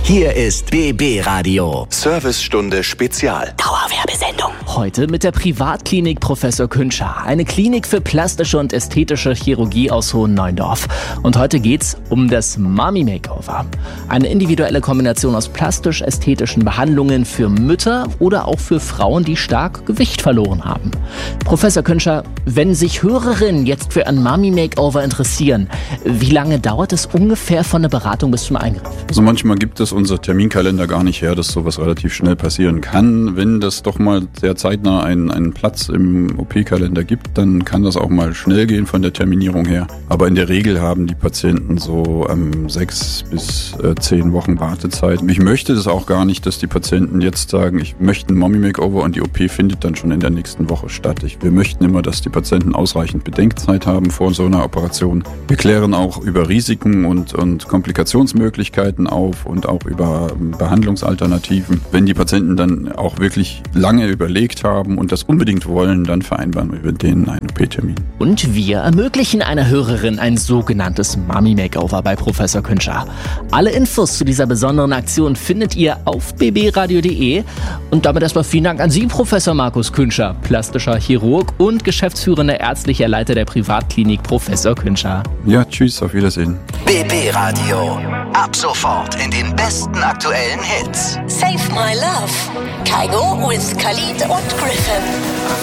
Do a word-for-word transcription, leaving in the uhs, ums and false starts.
Hier ist B B Radio. Servicestunde Spezial. Dauerwerbesendung. Heute mit der Privatklinik Professor Künscher. Eine Klinik für plastische und ästhetische Chirurgie aus Hohen-Neuendorf. Und heute geht's um das Mummy Makeover. Eine individuelle Kombination aus plastisch-ästhetischen Behandlungen für Mütter oder auch für Frauen, die stark Gewicht verloren haben. Professor Künscher, wenn sich Hörerinnen jetzt für ein Mummy Makeover interessieren, wie lange dauert es ungefähr von der Beratung bis zum Eingriff? Also manchmal gibt es unser Terminkalender gar nicht her, dass sowas relativ schnell passieren kann. Wenn das doch mal sehr zeitnah einen, einen Platz im O P-Kalender gibt, dann kann das auch mal schnell gehen von der Terminierung her. Aber in der Regel haben die Patienten so ähm, sechs bis äh, zehn Wochen Wartezeit. Ich möchte das auch gar nicht, dass die Patienten jetzt sagen, ich möchte ein Mummy Makeover und die O P findet dann schon in der nächsten Woche statt. Ich, wir möchten immer, dass die Patienten ausreichend Bedenkzeit haben vor so einer Operation. Wir klären auch über Risiken und, und Komplikationsmöglichkeiten auf und auch über Behandlungsalternativen. Wenn die Patienten dann auch wirklich lange überlegt haben und das unbedingt wollen, dann vereinbaren wir mit denen einen O P-Termin. Und wir ermöglichen einer Hörerin ein sogenanntes Mummy Makeover bei Professor Künscher. Alle Infos zu dieser besonderen Aktion findet ihr auf b b radio punkt d e. Und damit erstmal vielen Dank an Sie, Professor Markus Künscher, plastischer Chirurg und geschäftsführender ärztlicher Leiter der Privatklinik Professor Künscher. Ja, tschüss, auf Wiedersehen. B B Radio. Ab sofort in den besten aktuellen Hits. Save My Love. Kygo with Khalid und Griffin.